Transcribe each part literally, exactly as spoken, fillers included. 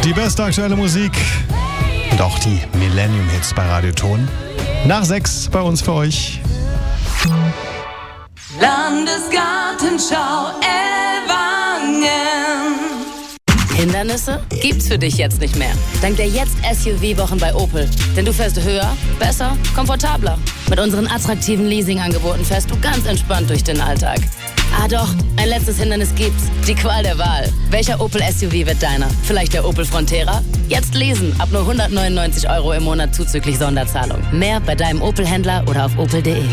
Die beste aktuelle Musik und auch die Millennium-Hits bei Radioton. Nach sechs bei uns für euch. Landesgartenschau Ellwangen. Hindernisse gibt's für dich jetzt nicht mehr. Dank der jetzt S U V-Wochen bei Opel. Denn du fährst höher, besser, komfortabler. Mit unseren attraktiven Leasing-Angeboten fährst du ganz entspannt durch den Alltag. Ah doch, ein letztes Hindernis gibt's. Die Qual der Wahl. Welcher Opel S U V wird deiner? Vielleicht der Opel Frontera? Jetzt lesen. Ab nur hundertneunundneunzig Euro im Monat zuzüglich Sonderzahlung. Mehr bei deinem Opel-Händler oder auf opel punkt de.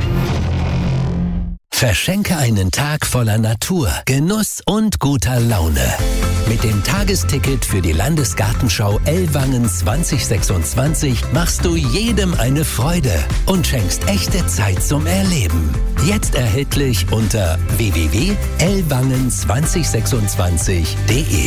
Verschenke einen Tag voller Natur, Genuss und guter Laune. Mit dem Tagesticket für die Landesgartenschau Ellwangen zwanzig sechsundzwanzig machst du jedem eine Freude und schenkst echte Zeit zum Erleben. Jetzt erhältlich unter w w w punkt ellwangen zwanzig sechsundzwanzig punkt de.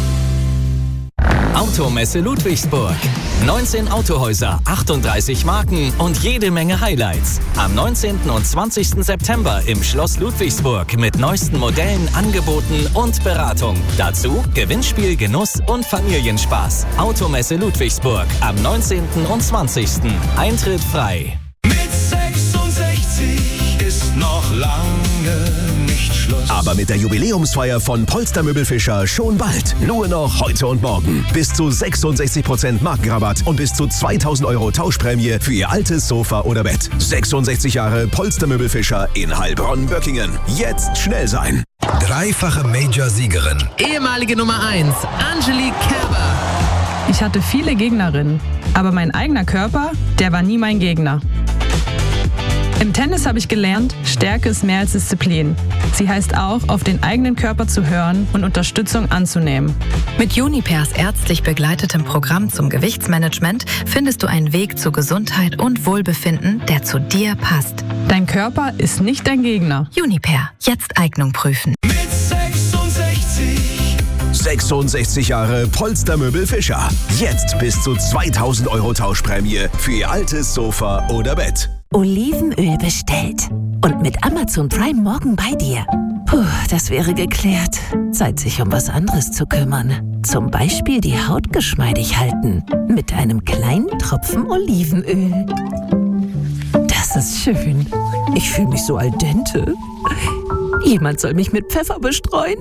Automesse Ludwigsburg. neunzehn Autohäuser, achtunddreißig Marken und jede Menge Highlights. Am neunzehnten und zwanzigsten September im Schloss Ludwigsburg mit neuesten Modellen, Angeboten und Beratung. Dazu Gewinnspiel, Genuss und Familienspaß. Automesse Ludwigsburg am neunzehnten und zwanzigsten Eintritt frei. Mit sechsundsechzig ist noch lange nicht Schluss. Aber mit der Jubiläumsfeier von Polstermöbelfischer schon bald. Nur noch heute und morgen. Bis zu sechsundsechzig Prozent Markenrabatt und bis zu zweitausend Euro Tauschprämie für Ihr altes Sofa oder Bett. sechsundsechzig Jahre Polstermöbelfischer in Heilbronn-Böckingen. Jetzt schnell sein. Dreifache Major-Siegerin. Ehemalige Nummer eins, Angelique Kerber. Ich hatte viele Gegnerinnen, aber mein eigener Körper, der war nie mein Gegner. Im Tennis habe ich gelernt, Stärke ist mehr als Disziplin. Sie heißt auch, auf den eigenen Körper zu hören und Unterstützung anzunehmen. Mit Unipers ärztlich begleitetem Programm zum Gewichtsmanagement findest du einen Weg zu Gesundheit und Wohlbefinden, der zu dir passt. Dein Körper ist nicht dein Gegner. Uniper, jetzt Eignung prüfen. Mit sechsundsechzig. sechsundsechzig Jahre Polstermöbelfischer. Jetzt bis zu zweitausend Euro Tauschprämie für Ihr altes Sofa oder Bett. Olivenöl bestellt. Und mit Amazon Prime morgen bei dir. Puh, das wäre geklärt. Zeit, sich um was anderes zu kümmern. Zum Beispiel die Haut geschmeidig halten. Mit einem kleinen Tropfen Olivenöl. Das ist schön. Ich fühle mich so al dente. Jemand soll mich mit Pfeffer bestreuen.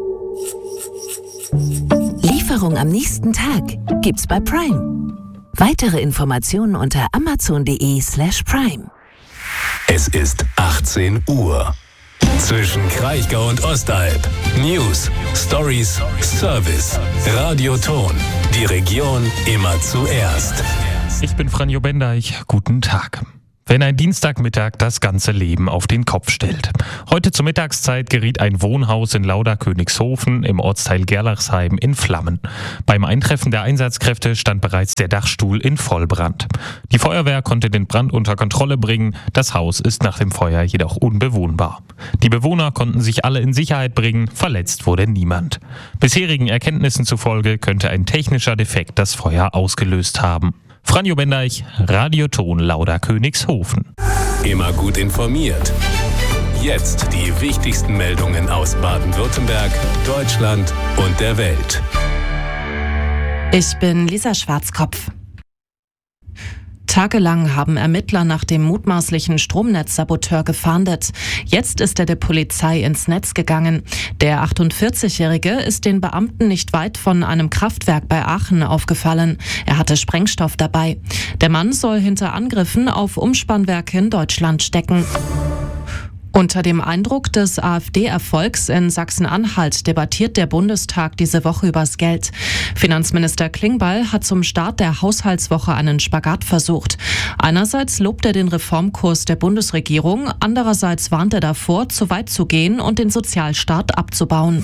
Lieferung am nächsten Tag gibt's bei Prime. Weitere Informationen unter amazon.de slash prime. Es ist achtzehn Uhr. Zwischen Kraichgau und Ostalb. News, Stories, Service. Radioton. Die Region immer zuerst. Ich bin Franjo Bendeich. Guten Tag. Wenn ein Dienstagmittag das ganze Leben auf den Kopf stellt. Heute zur Mittagszeit geriet ein Wohnhaus in Lauda-Königshofen im Ortsteil Gerlachsheim in Flammen. Beim Eintreffen der Einsatzkräfte stand bereits der Dachstuhl in Vollbrand. Die Feuerwehr konnte den Brand unter Kontrolle bringen, das Haus ist nach dem Feuer jedoch unbewohnbar. Die Bewohner konnten sich alle in Sicherheit bringen, verletzt wurde niemand. Bisherigen Erkenntnissen zufolge könnte ein technischer Defekt das Feuer ausgelöst haben. Franjo Bendeich, Radioton Lauda-Königshofen. Immer gut informiert. Jetzt die wichtigsten Meldungen aus Baden-Württemberg, Deutschland und der Welt. Ich bin Lisa Schwarzkopf. Tagelang haben Ermittler nach dem mutmaßlichen Stromnetzsaboteur gefahndet. Jetzt ist er der Polizei ins Netz gegangen. Der achtundvierzigjährige ist den Beamten nicht weit von einem Kraftwerk bei Aachen aufgefallen. Er hatte Sprengstoff dabei. Der Mann soll hinter Angriffen auf Umspannwerke in Deutschland stecken. Unter dem Eindruck des AfD-Erfolgs in Sachsen-Anhalt debattiert der Bundestag diese Woche übers Geld. Finanzminister Klingbeil hat zum Start der Haushaltswoche einen Spagat versucht. Einerseits lobt er den Reformkurs der Bundesregierung, andererseits warnt er davor, zu weit zu gehen und den Sozialstaat abzubauen.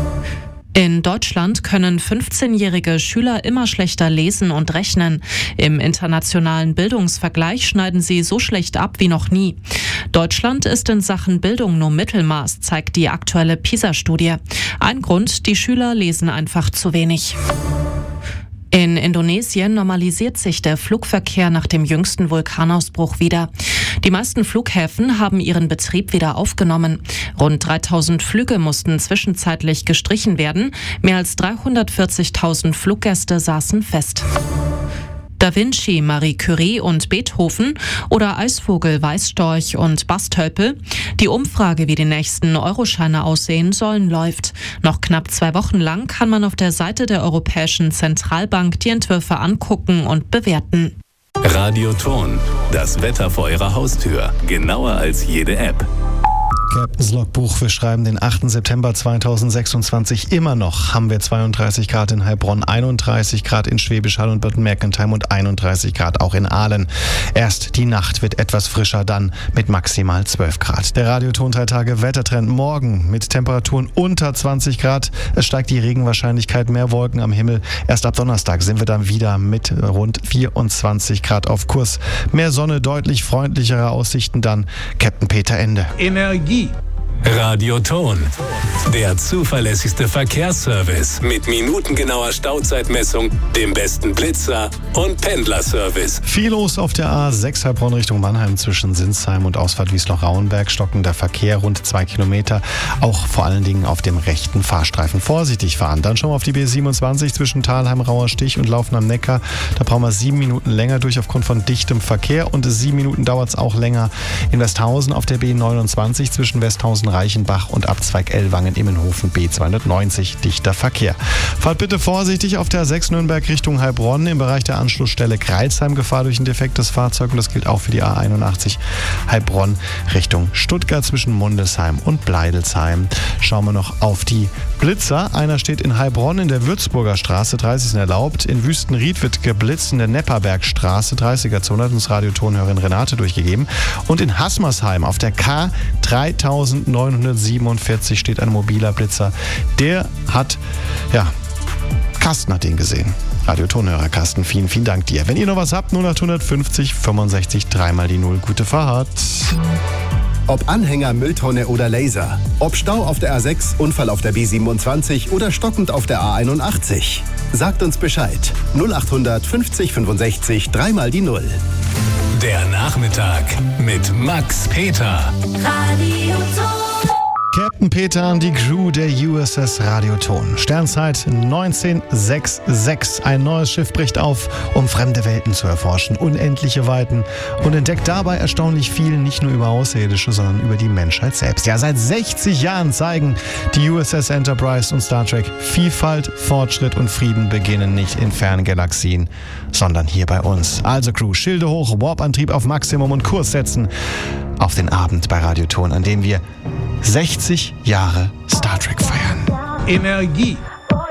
In Deutschland können fünfzehnjährige Schüler immer schlechter lesen und rechnen. Im internationalen Bildungsvergleich schneiden sie so schlecht ab wie noch nie. Deutschland ist in Sachen Bildung nur Mittelmaß, zeigt die aktuelle PISA-Studie. Ein Grund, die Schüler lesen einfach zu wenig. In Indonesien normalisiert sich der Flugverkehr nach dem jüngsten Vulkanausbruch wieder. Die meisten Flughäfen haben ihren Betrieb wieder aufgenommen. Rund dreitausend Flüge mussten zwischenzeitlich gestrichen werden. Mehr als dreihundertvierzigtausend Fluggäste saßen fest. Da Vinci, Marie Curie und Beethoven oder Eisvogel, Weißstorch und Bastölpel. Die Umfrage, wie die nächsten Euroscheine aussehen sollen, läuft. Noch knapp zwei Wochen lang kann man auf der Seite der Europäischen Zentralbank die Entwürfe angucken und bewerten. Radioton, das Wetter vor Ihrer Haustür. Genauer als jede App. Captain's Logbuch, wir schreiben den achten September zweitausendsechsundzwanzig. Immer noch haben wir zweiunddreißig Grad in Heilbronn, einunddreißig Grad in Schwäbisch Hall und Baden-Mergentheim und einunddreißig Grad auch in Aalen. Erst die Nacht wird etwas frischer, dann mit maximal zwölf Grad. Der Radioton drei Tage Wettertrend morgen mit Temperaturen unter zwanzig Grad. Es steigt die Regenwahrscheinlichkeit, mehr Wolken am Himmel. Erst ab Donnerstag sind wir dann wieder mit rund vierundzwanzig Grad auf Kurs. Mehr Sonne, deutlich freundlichere Aussichten dann. Captain Peter Ende. Energie. Radioton, der zuverlässigste Verkehrsservice mit minutengenauer Stauzeitmessung, dem besten Blitzer und Pendlerservice. Viel los auf der A sechs Heilbronn Richtung Mannheim zwischen Sinsheim und Ausfahrt Wiesloch-Rauenberg. Stockender Verkehr rund zwei Kilometer. Auch vor allen Dingen auf dem rechten Fahrstreifen vorsichtig fahren. Dann schauen wir auf die B siebenundzwanzig zwischen Thalheim, Rauerstich und Laufen am Neckar. Da brauchen wir sieben Minuten länger durch aufgrund von dichtem Verkehr und sieben Minuten dauert es auch länger in Westhausen auf der B neunundzwanzig zwischen Westhausen Reichenbach und Abzweig Ellwangen Immenhofen B zweihundertneunzig, dichter Verkehr. Fahrt bitte vorsichtig auf der A sechs Nürnberg Richtung Heilbronn im Bereich der Anschlussstelle Greilsheim, Gefahr durch ein defektes Fahrzeug, und das gilt auch für die A einundachtzig Heilbronn Richtung Stuttgart zwischen Mundelsheim und Bleidelsheim. Schauen wir noch auf die Blitzer. Einer steht in Heilbronn in der Würzburger Straße, dreißig sind erlaubt. In Wüstenried wird geblitzt in der Nepperbergstraße, dreißiger Zone, hat uns Radiotonhörerin Renate durchgegeben. Und in Haßmersheim auf der K dreitausendneunhundertsiebenundvierzig steht ein mobiler Blitzer. Der hat, ja, Carsten hat den gesehen. Radiotonhörer Carsten, vielen, vielen Dank dir. Wenn ihr noch was habt, null acht fünfzig fünfundsechzig, dreimal die Null. Gute Fahrt. Ob Anhänger, Mülltonne oder Laser. Ob Stau auf der A sechs, Unfall auf der B siebenundzwanzig oder stockend auf der A einundachtzig. Sagt uns Bescheid. null acht fünfzig fünfundsechzig, dreimal die Null. Der Nachmittag mit Max Peter. Radioton. Captain Peter und die Crew der U S S Radioton. Sternzeit neunzehnhundertsechsundsechzig. Ein neues Schiff bricht auf, um fremde Welten zu erforschen, unendliche Weiten, und entdeckt dabei erstaunlich viel, nicht nur über Außerirdische, sondern über die Menschheit selbst. Ja, seit sechzig Jahren zeigen die U S S Enterprise und Star Trek, Vielfalt, Fortschritt und Frieden beginnen nicht in fernen Galaxien, sondern hier bei uns. Also Crew, Schilde hoch, Warp-Antrieb auf Maximum und Kurs setzen auf den Abend bei Radioton, an dem wir sechzig Jahre Star Trek feiern. Energie.